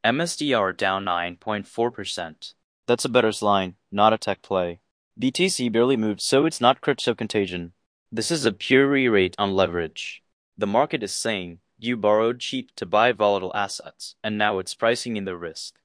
MSDR down 9.4%. That's a better line, not a tech play. BTC barely moved, so it's not crypto contagion. This is a pure re-rate on leverage. The market is saying, you borrowed cheap to buy volatile assets, and now it's pricing in the risk.